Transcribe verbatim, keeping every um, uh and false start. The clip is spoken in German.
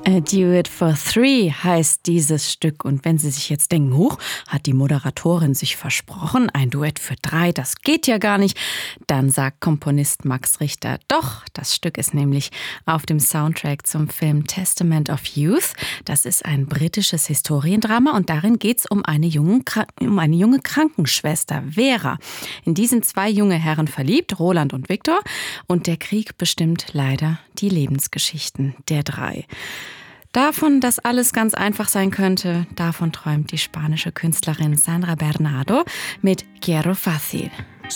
A Duet for Three heißt dieses Stück. Und wenn Sie sich jetzt denken, huch, hat die Moderatorin sich versprochen, ein Duett für drei, das geht ja gar nicht, dann sagt Komponist Max Richter, doch, das Stück ist nämlich auf dem Soundtrack zum Film Testament of Youth. Das ist ein britisches Historiendrama und darin geht es um eine junge, um eine junge Krankenschwester, Vera. In die sind zwei junge Herren verliebt, Roland und Viktor, und der Krieg bestimmt leider die Lebensgeschichten der drei. Davon, dass alles ganz einfach sein könnte, davon träumt die spanische Künstlerin Sandra Bernardo mit Quiero Fácil.